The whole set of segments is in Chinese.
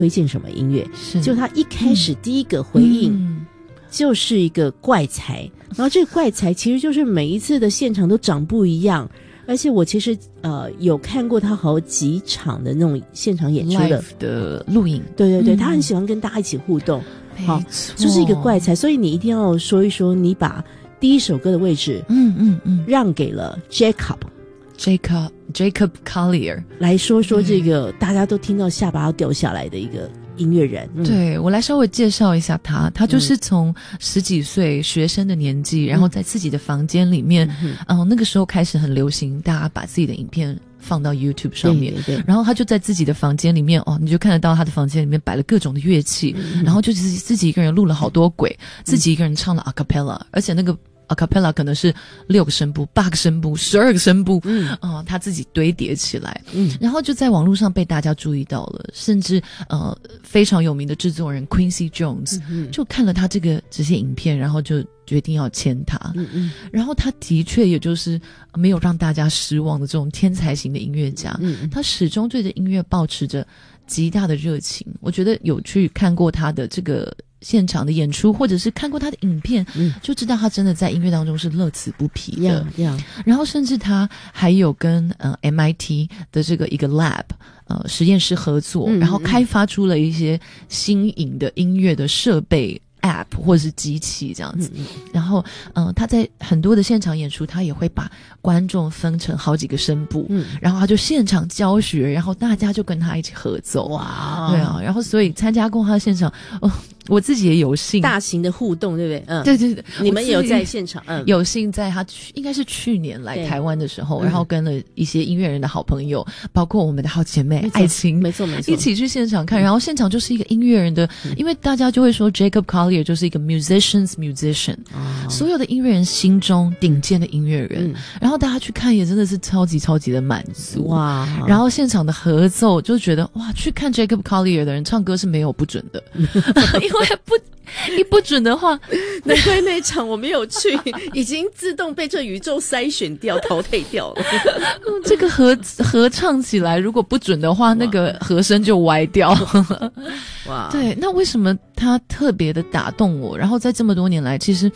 推荐什么音乐， 是就他一开始第一个回应就是一个怪才，然后这个怪才其实就是每一次的现场都长不一样，而且我其实有看过他好几场的那种现场演出的录影， 对对对，他很喜欢跟大家一起互动，好，就是一个怪才，所以你一定要说一说，你把第一首歌的位置让给了 Jacob Collier 来说说这个大家都听到下巴要掉下来的一个音乐人。 对，我来稍微介绍一下他就是从10几岁学生的年纪，然后在自己的房间里面那个时候开始很流行大家把自己的影片放到 YouTube 上面， 对对对， 然后他就在自己的房间里面你就看得到他的房间里面摆了各种的乐器，然后就自己一个人录了好多轨，自己一个人唱了 acapella， 而且那个acapella 可能是6个声部、8个声部、12个声部，他自己堆叠起来，然后就在网络上被大家注意到了，甚至非常有名的制作人 Quincy Jones 就看了他这些影片，然后就决定要签他，然后他的确也就是没有让大家失望的这种天才型的音乐家，他始终对着音乐抱持着极大的热情。我觉得有去看过他的这个现场的演出，或者是看过他的影片，就知道他真的在音乐当中是乐此不疲的。然后甚至他还有跟MIT 的这个一个 lab 实验室合作，然后开发出了一些新颖的音乐的设备App 或者是机器这样子，然后他在很多的现场演出，他也会把观众分成好几个声部，然后他就现场教学，然后大家就跟他一起合奏，哇，对啊，然后所以参加过他的现场，我自己也有幸大型的互动，对不对？ 对对对， 你们也有在现场， 有幸在他应该是去年来台湾的时候，然后跟了一些音乐人的好朋友，包括我们的好姐妹爱情， 没错没错， 一起去现场看，然后现场就是一个音乐人的，因为大家就会说 Jacob Collier 就是一个 musician's musician，所有的音乐人心中顶尖的音乐人，然后大家去看也真的是超级超级的满足哇！然后现场的合奏就觉得哇，去看 Jacob Collier 的人唱歌是没有不准的，因为一不准的话， 难怪那场我没有去，已经自动被这宇宙筛选掉、淘汰掉了。 这个合唱起来，如果不准的话，那个和声就歪掉。哇！对，那为什么他特别的打动我？然后在这么多年来，其实，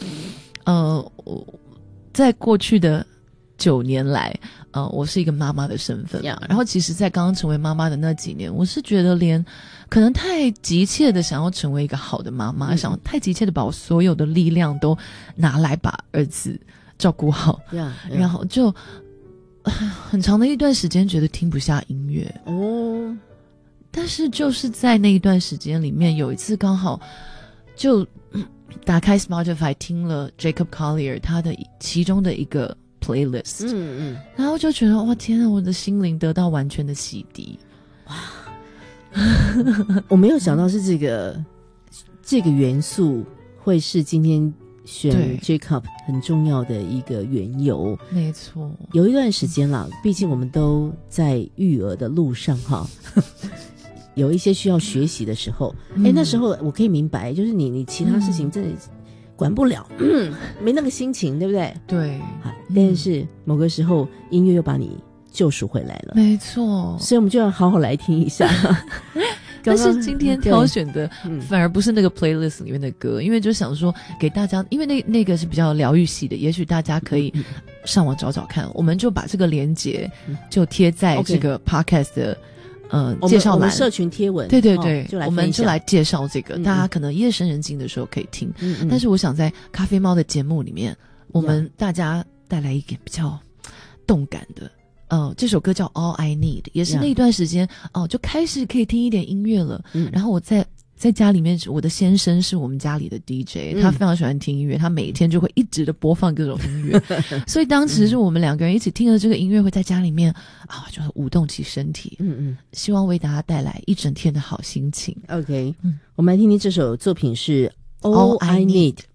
在过去的9年来，我是一个妈妈的身份嘛，然后其实在刚刚成为妈妈的那几年，我是觉得可能太急切的想要成为一个好的妈妈，想太急切的把我所有的力量都拿来把儿子照顾好，然后就很长的一段时间觉得听不下音乐但是就是在那一段时间里面，有一次刚好就打开 Spotify 听了 Jacob Collier 他的其中的一个 playlist，然后就觉得哇天啊，我的心灵得到完全的洗涤。哇， 我没有想到是这个元素会是今天选 Jacob 很重要的一个缘由。 没错， 有一段时间啦，毕竟我们都在育儿的路上哈。有一些需要学习的时候，那时候我可以明白，就是你其他事情真的管不了，没那个心情，对不对？ 对， 但是某个时候音乐又把你救赎回来了， 没错， 所以我们就要好好来听一下。 但是今天挑选的反而不是那个 playlist 里面的歌，因为就想说给大家，因为那个是比较疗愈系的，也许大家可以上网找找看，我们就把这个连结就贴在这个 podcast 的介绍栏，我们社群贴文， 对对对， 我们就来介绍这个，大家可能夜深人静的时候可以听。但是我想在咖啡猫的节目里面，我们大家带来一点比较动感的。这首歌叫 All I Need， 也是那一段时间就开始可以听一点音乐了。然后我在家里面，我的先生是我们家里的 DJ，他非常喜欢听音乐，他每天就会一直的播放各种音乐，所以当时是我们2个人一起听了这个音乐会，在家里面就是舞动起身体，希望为大家带来一整天的好心情。 OK，我们来听听这首作品是 All I Need。